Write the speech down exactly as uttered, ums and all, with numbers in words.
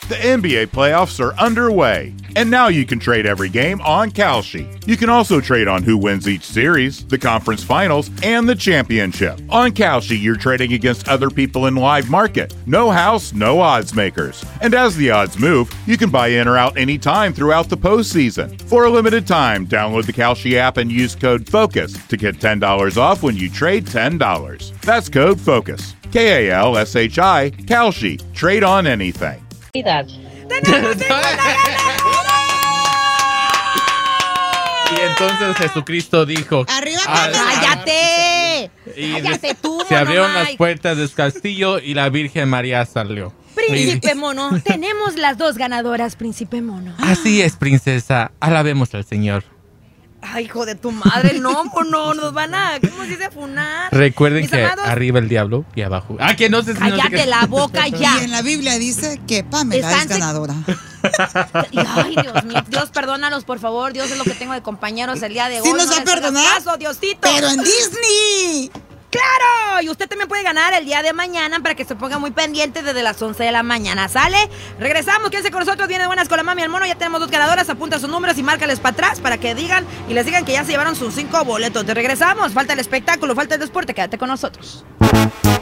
The N B A playoffs are underway, and now you can trade every game on Kalshi. You can also trade on who wins each series, the conference finals, and the championship. On Kalshi, you're trading against other people in live market. No house, no odds makers. And as the odds move, you can buy in or out anytime throughout the postseason. For a limited time, download the Kalshi app and use code FOCUS to get ten dollars off when you trade ten dollars. That's code FOCUS. K A L S H I, Kalshi. Trade on anything. ¡Tenemos Y entonces Jesucristo dijo: ¡Arriba, ah, cállate! Y ¡Cállate tú, se abrieron mono las Mike! puertas del castillo y la Virgen María salió. Príncipe Mono, tenemos las dos ganadoras, Príncipe Mono. Así es, princesa. Alabemos al Señor. Ay, hijo de tu madre, no, Mono, nos van a, ¿cómo se dice? Funar. Recuerden Mis que amados, arriba el diablo y abajo. Ah, que no sé si no sé cállate qué- la boca ya. Y en la Biblia dice que Pamela Están es se- ganadora. Ay, Dios mío, Dios, perdónalos, por favor. Dios es lo que tengo de compañeros el día de Sí hoy. nos no va a les hagas perdonar, caso, Diosito. pero en Disney. ¡Claro! Y usted también puede ganar el día de mañana para que se ponga muy pendiente desde las once de la mañana. ¿Sale? Regresamos, quédense con nosotros. Viene Buenas con la Mami y el Mono. Ya tenemos dos ganadoras. Apunta sus números y márcales para atrás para que digan y les digan que ya se llevaron sus cinco boletos. Te regresamos. Falta el espectáculo, falta el deporte. Quédate con nosotros.